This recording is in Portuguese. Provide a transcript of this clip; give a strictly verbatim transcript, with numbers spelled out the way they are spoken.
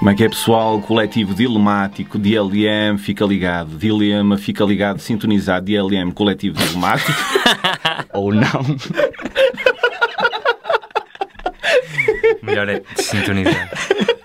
Como é que é, pessoal? Coletivo Dilemático, D L M, fica ligado. Dilema, fica ligado, sintonizado. D L M, Coletivo Dilemático. Ou não. Melhor é sintonizar.